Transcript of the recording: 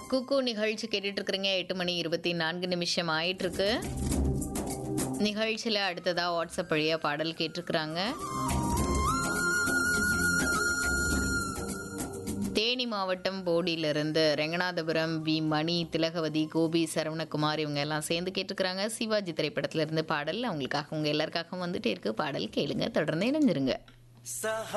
குக்கு நிகழ்ச்சி கேட்டுட்டு இருக்கிறீங்க. 8 மணி 24 நிமிஷம் ஆயிட்டு இருக்கு. நிகழ்ச்சியில் அடுத்ததா வாட்ஸ்அப் வழியா பாடல் கேட்டிருக்கிறாங்க. தேனி மாவட்டம் போடியிலிருந்து ரெங்கநாதபுரம் வி மணி, திலகவதி, கோபி, சரவணகுமார் இவங்க எல்லாம் சேர்ந்து கேட்டிருக்கிறாங்க. சிவாஜி திரைப்படத்துல இருந்து பாடல் அவங்களுக்காக உங்க எல்லாருக்காகவும் வந்துட்டே இருக்கு. பாடல் கேளுங்க, தொடர்ந்து இணைஞ்சிருங்க.